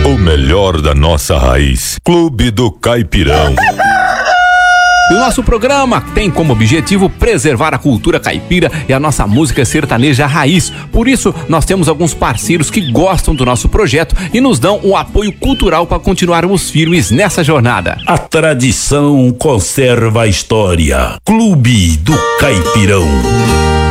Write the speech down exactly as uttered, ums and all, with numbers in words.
O melhor da nossa raiz. Clube do Caipirão. E o nosso programa tem como objetivo preservar a cultura caipira e a nossa música sertaneja raiz. Por isso, nós temos alguns parceiros que gostam do nosso projeto e nos dão o apoio cultural para continuarmos firmes nessa jornada. A tradição conserva a história. Clube do Caipirão.